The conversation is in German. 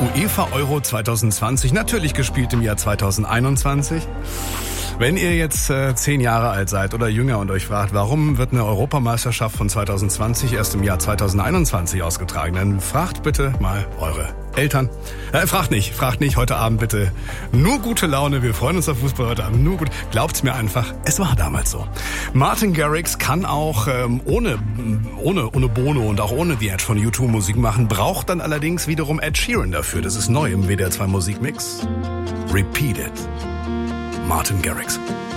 UEFA Euro 2020, natürlich gespielt im Jahr 2021. Wenn ihr jetzt 10 Jahre alt seid oder jünger und euch fragt, warum wird eine Europameisterschaft von 2020 erst im Jahr 2021 ausgetragen, dann fragt bitte mal eure Eltern. Fragt nicht, heute Abend bitte nur gute Laune, wir freuen uns auf Fußball heute Abend, nur gut. Glaubt's mir einfach, es war damals so. Martin Garrix kann auch ohne Bono und auch ohne The Edge von U2 Musik machen, braucht dann allerdings wiederum Ed Sheeran dafür. Das ist neu im WDR 2 Musikmix. Repeat It. Martin Garrix.